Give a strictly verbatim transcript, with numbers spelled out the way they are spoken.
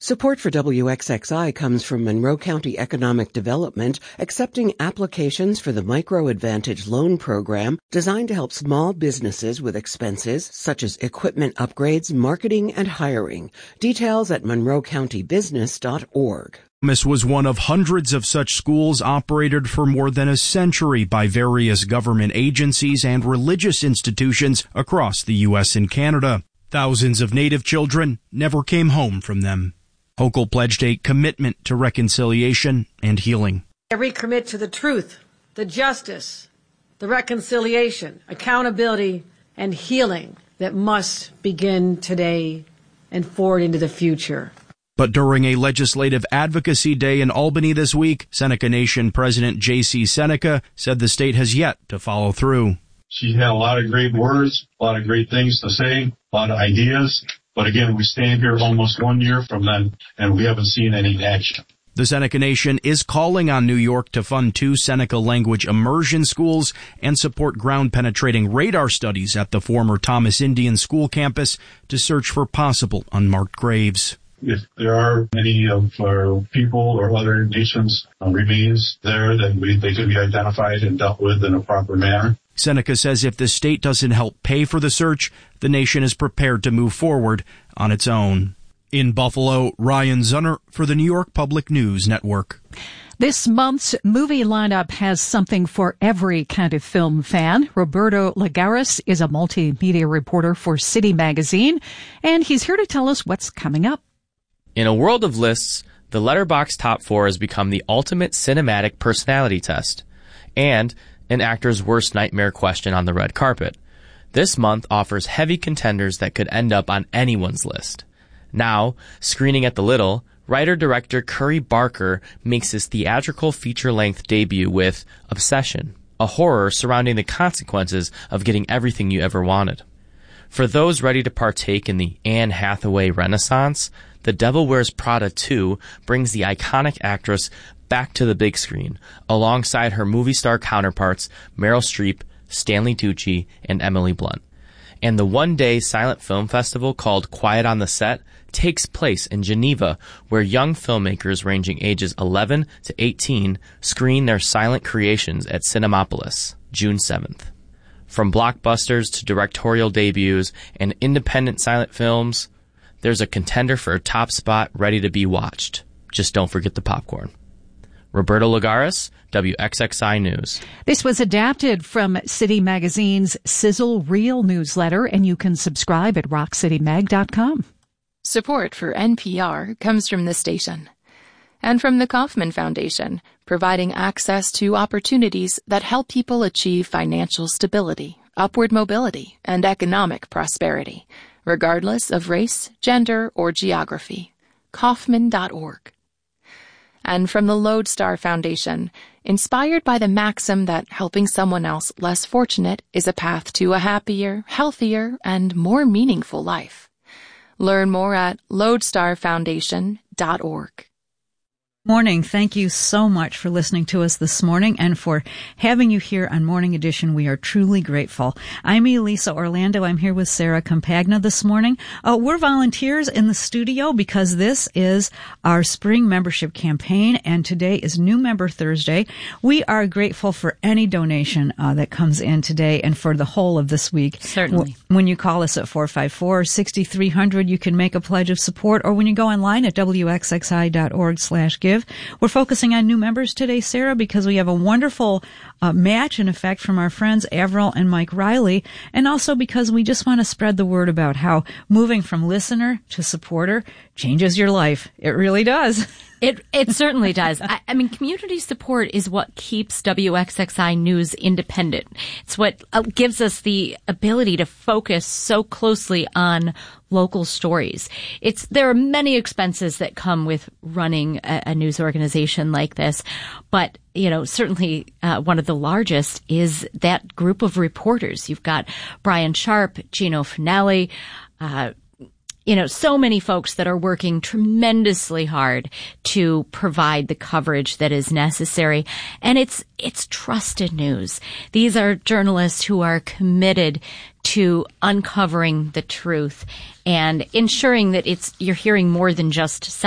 Support for W X X I comes from Monroe County Economic Development, accepting applications for the Micro Advantage Loan Program designed to help small businesses with expenses such as equipment upgrades, marketing, and hiring. Details at monroe county business dot org. Thomas was one of hundreds of such schools operated for more than a century by various government agencies and religious institutions across the U S and Canada. Thousands of Native children never came home from them. Hochul pledged a commitment to reconciliation and healing. I recommit to the truth, the justice, the reconciliation, accountability, and healing that must begin today and forward into the future. But during a legislative advocacy day in Albany this week, Seneca Nation President J C Seneca said the state has yet to follow through. She had a lot of great words, a lot of great things to say, a lot of ideas. But again, we stand here almost one year from then, and we haven't seen any action. The Seneca Nation is calling on New York to fund two Seneca language immersion schools and support ground-penetrating radar studies at the former Thomas Indian School campus to search for possible unmarked graves. If there are any of our people or other nations' uh, remains there, then we, they could be identified and dealt with in a proper manner. Seneca says if the state doesn't help pay for the search, the nation is prepared to move forward on its own. In Buffalo, Ryan Zunner for the New York Public News Network. This month's movie lineup has something for every kind of film fan. Roberto Lagares is a multimedia reporter for City Magazine, and he's here to tell us what's coming up. In a world of lists, the Letterboxd Top four has become the ultimate cinematic personality test and an actor's worst nightmare question on the red carpet. This month offers heavy contenders that could end up on anyone's list. Now, screening at the Little, writer-director Curry Barker makes his theatrical feature-length debut with Obsession, a horror surrounding the consequences of getting everything you ever wanted. For those ready to partake in the Anne Hathaway renaissance, The Devil Wears Prada two brings the iconic actress back to the big screen, alongside her movie star counterparts Meryl Streep, Stanley Tucci, and Emily Blunt. And the one-day silent film festival called Quiet on the Set takes place in Geneva, where young filmmakers ranging ages eleven to eighteen screen their silent creations at Cinemapolis, June seventh. From blockbusters to directorial debuts and independent silent films, there's a contender for a top spot ready to be watched. Just don't forget the popcorn. Roberto Lagares, W X X I News. This was adapted from City Magazine's Sizzle Reel newsletter, and you can subscribe at rock city mag dot com. Support for N P R comes from this station and from the Kauffman Foundation, providing access to opportunities that help people achieve financial stability, upward mobility, and economic prosperity, regardless of race, gender, or geography. Kauffman dot org. And from the Lodestar Foundation, inspired by the maxim that helping someone else less fortunate is a path to a happier, healthier, and more meaningful life. Learn more at lodestar foundation dot org. Morning. Thank you so much for listening to us this morning and for having you here on Morning Edition. We are truly grateful. I'm Elisa Orlando. I'm here with Sarah Compagna this morning. Uh, we're volunteers in the studio because this is our spring membership campaign, and today is New Member Thursday. We are grateful for any donation uh, that comes in today and for the whole of this week. Certainly. When you call us at four five four, six three zero zero, you can make a pledge of support, or when you go online at w x x i dot org slash give. We're focusing on new members today, Sarah, because we have a wonderful uh, match in effect from our friends Avril and Mike Riley, and also because we just want to spread the word about how moving from listener to supporter changes your life. It really does. It it certainly does. I, I mean, community support is what keeps W X X I News independent. It's what uh, gives us the ability to focus so closely on local stories. It's there are many expenses that come with running a, a news organization like this, but you know, certainly uh, one of the largest is that group of reporters. You've got Brian Sharp, Gino Finelli, uh You know, so many folks that are working tremendously hard to provide the coverage that is necessary. And it's, it's trusted news. These are journalists who are committed to uncovering the truth and ensuring that it's, you're hearing more than just